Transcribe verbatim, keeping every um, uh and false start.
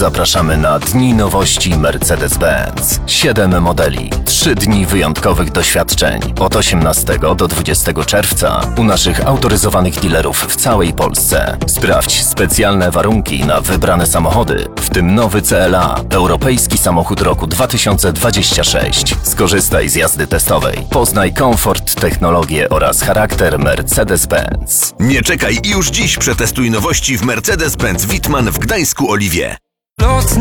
Zapraszamy na Dni Nowości Mercedes-Benz. Siedem modeli, trzy dni wyjątkowych doświadczeń od osiemnastego do dwudziestego czerwca u naszych autoryzowanych dealerów w całej Polsce. Sprawdź specjalne warunki na wybrane samochody, w tym nowy C L A, europejski samochód roku dwa tysiące dwudziesty szósty. Skorzystaj z jazdy testowej. Poznaj komfort, technologię oraz charakter Mercedes-Benz. Nie czekaj i już dziś przetestuj nowości w Mercedes-Benz Wittmann w Gdańsku Oliwie. Noc